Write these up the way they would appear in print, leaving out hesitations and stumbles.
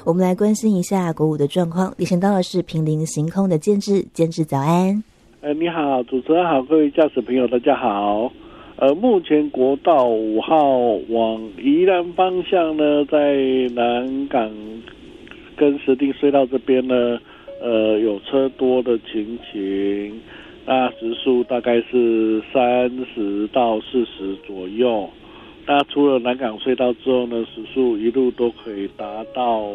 我们来关心一下国五的状况。连线到的是坪林行空的建志，建志早安。 你好，主持人好，各位驾驶朋友大家好。目前国道5号往宜兰方向呢，在南港跟石碇隧道这边呢，有车多的情形，那时速大概是30到40左右。那除了南港隧道之后呢，时速一路都可以达到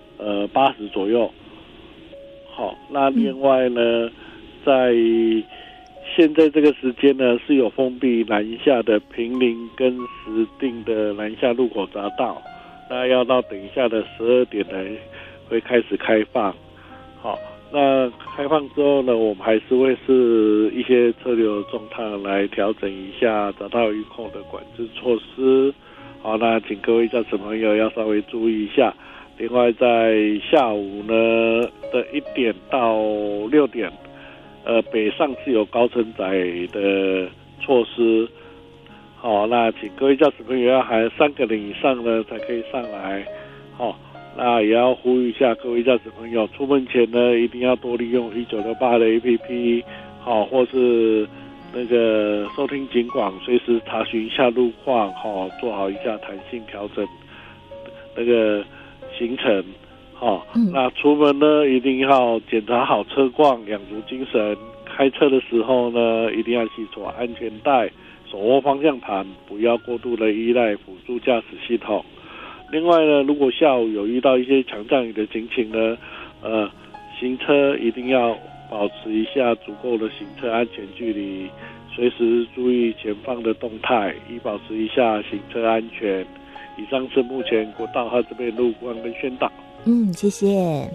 80左右。好，那另外呢，在现在这个时间呢，是有封闭南下的坪林跟石碇的南下路口匝道，那要到等一下的12点呢会开始开放。好，那开放之后呢，我们还是会是一些车流状态来调整一下匝道预控的管制措施。好，那请各位驾驶朋友要稍微注意一下。另外，在下午呢的1点到6点，北上是有高承载的措施。好，那请各位驾驶朋友要含3个人以上呢才可以上来。好，那也要呼吁一下各位驾驶朋友，出门前呢一定要多利用1968的 APP， 好，或是那个收听警广，随时查询一下路况，好，做好一下弹性调整那个行程。好，那出门呢一定要检查好车况，养足精神。开车的时候呢，一定要系锁安全带，手握方向盘，不要过度的依赖辅助驾驶系统。另外呢，如果下午有遇到一些强降雨的情形呢，行车一定要保持一下足够的行车安全距离，随时注意前方的动态，以保持一下行车安全。以上是目前国道2这边路况跟宣导。 谢谢。